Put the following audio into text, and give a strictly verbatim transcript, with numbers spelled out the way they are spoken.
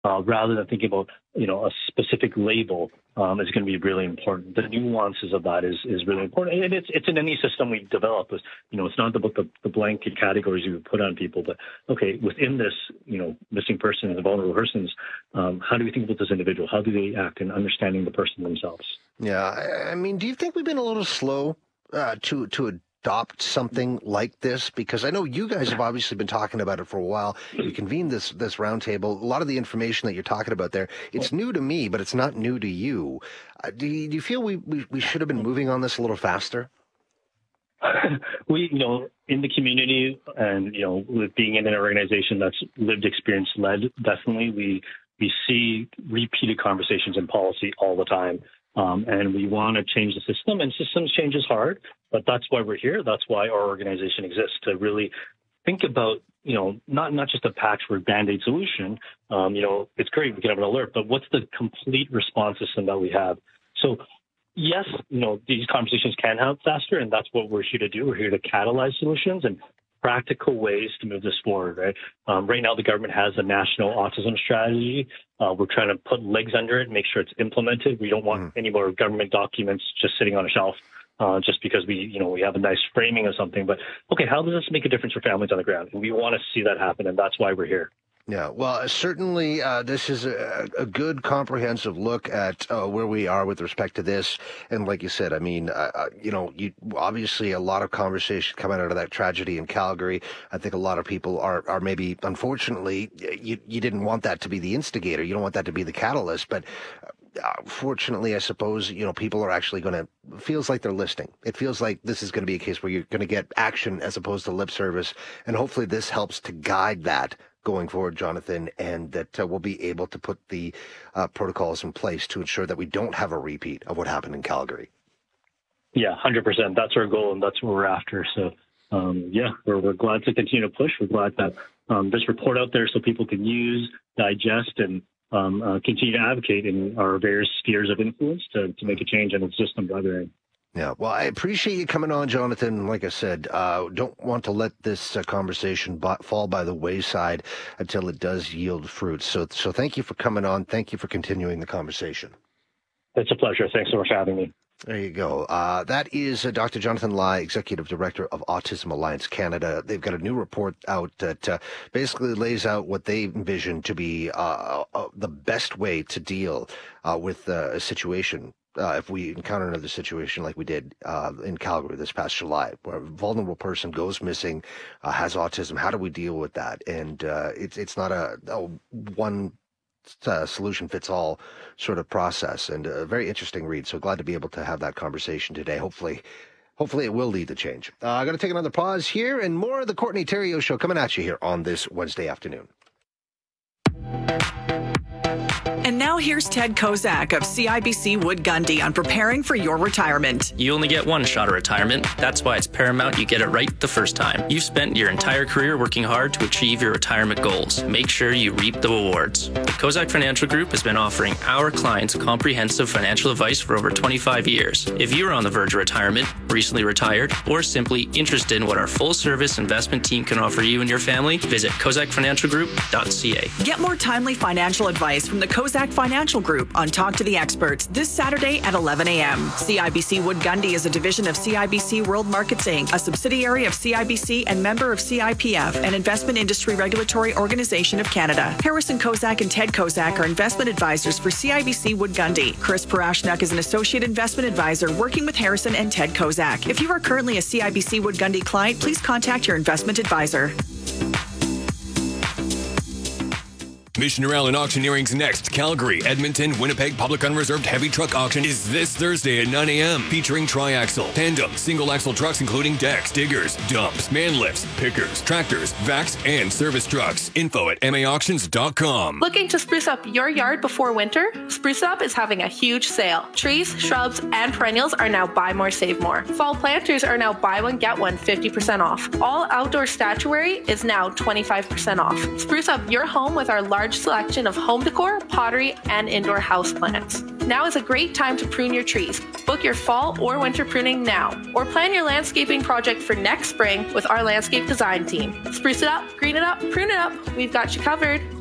uh, rather than thinking about, you know, a specific label um, is going to be really important. The nuances of that is, is really important. And it's it's in any system we develop. It's, you know, it's not about the, the blanket categories you put on people, but, okay, within this, you know, missing persons and vulnerable persons, um, how do we think about this individual? How do they act in understanding the person themselves? Yeah, I, I mean, do you think we've been a little slow uh, to to adopt something like this? Because I know you guys have obviously been talking about it for a while. You convened this this roundtable. A lot of the information that you're talking about there, it's new to me, but it's not new to you. Uh, do, you do you feel we, we, we should have been moving on this a little faster? We, you know, in the community and, you know, with being in an organization that's lived experience led, definitely we we see repeated conversations in policy all the time. Um, and we want to change the system, and systems change is hard, but that's why we're here. That's why our organization exists, to really think about, you know, not, not just a patchwork Band-Aid solution. Um, you know, it's great, we can have an alert, but what's the complete response system that we have? So yes, you know, these conversations can happen faster, and that's what we're here to do. We're here to catalyze solutions and practical ways to move this forward, right? Um, right now, the government has a national autism strategy. Uh, we're trying to put legs under it, make sure it's implemented. We don't want mm. any more government documents just sitting on a shelf uh, just because we, you know, we have a nice framing of something. But, okay, how does this make a difference for families on the ground? And we want to see that happen, and that's why we're here. Yeah, well, certainly uh, this is a, a good comprehensive look at uh, where we are with respect to this. And like you said, I mean, uh, uh, you know, you, obviously a lot of conversation coming out of that tragedy in Calgary. I think a lot of people are, are maybe, unfortunately, you, you didn't want that to be the instigator. You don't want that to be the catalyst. But uh, fortunately, I suppose, you know, people are actually going to, feels like they're listening. It feels like this is going to be a case where you're going to get action as opposed to lip service. And hopefully this helps to guide that going forward, Jonathan, and that uh, we'll be able to put the uh, protocols in place to ensure that we don't have a repeat of what happened in Calgary. Yeah, one hundred percent. That's our goal, and that's what we're after. So, um, yeah, we're, we're glad to continue to push. We're glad that um, this report out there so people can use, digest, and um, uh, continue to advocate in our various spheres of influence to, to make a change in the system that they're in. Yeah, well, I appreciate you coming on, Jonathan. Like I said, uh, don't want to let this uh, conversation b- fall by the wayside until it does yield fruit. So, so thank you for coming on. Thank you for continuing the conversation. It's a pleasure. Thanks so much for having me. There you go. Uh, that is uh, Doctor Jonathan Lai, Executive Director of Autism Alliance Canada. They've got a new report out that uh, basically lays out what they envision to be uh, uh, the best way to deal uh, with uh, a situation. Uh, if we encounter another situation like we did uh, in Calgary this past July, where a vulnerable person goes missing, uh, has autism, how do we deal with that? And uh, it's it's not a, a one uh, solution fits all sort of process, and a very interesting read. So glad to be able to have that conversation today. Hopefully, hopefully it will lead to change. Uh, I'm going to take another pause here, and more of the Courtney Theriault Show coming at you here on this Wednesday afternoon. And now here's Ted Kozak of C I B C Wood Gundy on preparing for your retirement. You only get one shot at retirement. That's why it's paramount you get it right the first time. You've spent your entire career working hard to achieve your retirement goals. Make sure you reap the rewards. The Kozak Financial Group has been offering our clients comprehensive financial advice for over twenty-five years. If you're on the verge of retirement, recently retired, or simply interested in what our full-service investment team can offer you and your family, visit kozak financial group dot c a. Get more timely financial advice from the Kozak Financial Group on Talk to the Experts this Saturday at eleven a.m. C I B C Wood Gundy is a division of C I B C World Markets Incorporated, a subsidiary of C I B C and member of C I P F, an investment industry regulatory organization of Canada. Harrison Kozak and Ted Kozak are investment advisors for C I B C Wood Gundy. Chris Parashnak is an associate investment advisor working with Harrison and Ted Kozak. If you are currently a C I B C Wood Gundy client, please contact your investment advisor. Missioner Allen Auctioneering's next Calgary, Edmonton, Winnipeg Public Unreserved Heavy Truck Auction is this Thursday at nine a.m. featuring tri-axle, tandem, single-axle trucks including decks, diggers, dumps, man lifts, pickers, tractors, vacs, and service trucks. Info at m a auctions dot com. Looking to spruce up your yard before winter? Spruce Up is having a huge sale. Trees, shrubs, and perennials are now buy more, save more. Fall planters are now buy one, get one fifty percent off. All outdoor statuary is now twenty-five percent off. Spruce up your home with our large selection of home decor, pottery, and indoor houseplants. Now is a great time to prune your trees. Book your fall or winter pruning now, or plan your landscaping project for next spring with our landscape design team. Spruce it up, green it up, prune it up. We've got you covered.